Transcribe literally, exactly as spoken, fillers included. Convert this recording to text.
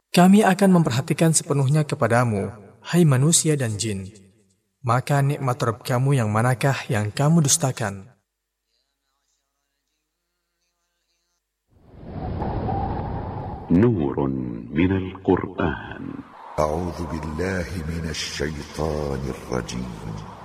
Kami akan memperhatikan sepenuhnya kepadamu, hai manusia dan jin. Maka nikmat Rabb kamu yang manakah yang kamu dustakan? نور من القرآن. أعوذ بالله من الشيطان الرجيم